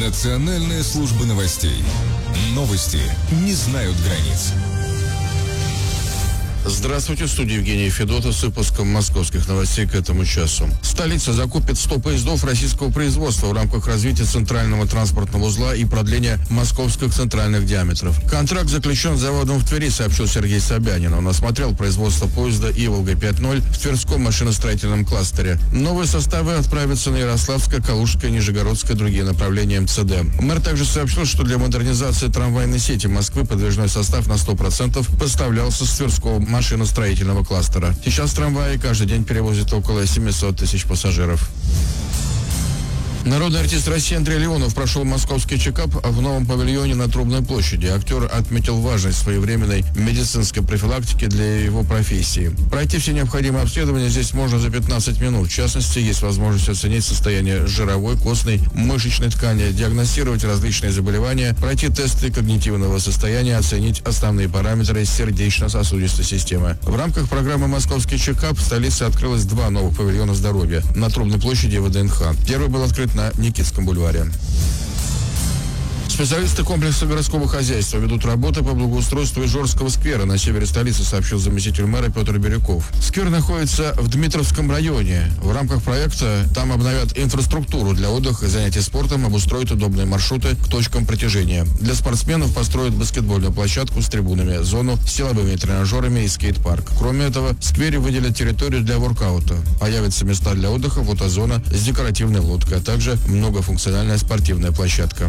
Национальная служба новостей. Новости не знают границ. Здравствуйте, в студии Евгений Федотов с выпуском московских новостей к этому часу. Столица закупит 100 поездов российского производства в рамках развития центрального транспортного узла и продления московских центральных диаметров. Контракт заключен с заводом в Твери, сообщил Сергей Собянин. Он осмотрел производство поезда «Иволга-5.0» в Тверском машиностроительном кластере. Новые составы отправятся на Ярославское, Калужское, Нижегородское и другие направления МЦД. Мэр также сообщил, что для модернизации трамвайной сети Москвы подвижной состав на 100% поставлялся с Тверского машиностроительного кластера. Сейчас трамваи каждый день перевозят около 700 тысяч пассажиров. Народный артист России Андрей Леонов прошел московский чекап в новом павильоне на Трубной площади. Актер отметил важность своевременной медицинской профилактики для его профессии. Пройти все необходимые обследования здесь можно за 15 минут. В частности, есть возможность оценить состояние жировой, костной, мышечной ткани, диагностировать различные заболевания, пройти тесты когнитивного состояния, оценить основные параметры сердечно-сосудистой системы. В рамках программы «Московский чекап» в столице открылось 2 новых павильона здоровья на Трубной площади и ВДНХ. Первый был открыт на Никитском бульваре. Специалисты комплекса городского хозяйства ведут работы по благоустройству Ижорского сквера на севере столицы, сообщил заместитель мэра Петр Бирюков. Сквер находится в Дмитровском районе. В рамках проекта там обновят инфраструктуру для отдыха и занятий спортом, обустроят удобные маршруты к точкам притяжения. Для спортсменов построят баскетбольную площадку с трибунами, зону с силовыми тренажерами и скейт-парк. Кроме этого, в сквере выделят территорию для воркаута. Появятся места для отдыха, фотозона с декоративной лодкой, а также многофункциональная спортивная площадка.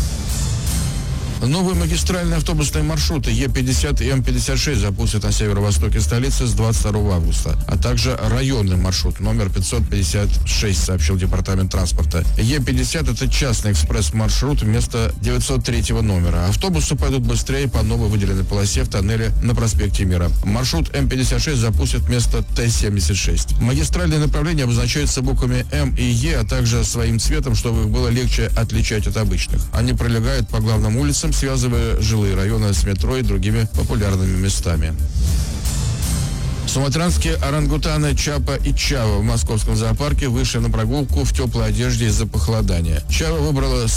Новые магистральные автобусные маршруты Е50 и М56 запустят на северо-востоке столицы с 22 августа, а также районный маршрут номер 556, сообщил департамент транспорта. Е50 – это частный экспресс-маршрут вместо 903 номера. Автобусы пойдут быстрее по новой выделенной полосе в тоннеле на проспекте Мира. Маршрут М56 запустят вместо Т-76. Магистральные направления обозначаются буквами М и Е, а также своим цветом, чтобы их было легче отличать от обычных. Они пролегают по главным улицам, связывая жилые районы с метро и другими популярными местами. Суматранские орангутаны Чапа и Чава в московском зоопарке вышли на прогулку в теплой одежде из-за похолодания. Чава выбрала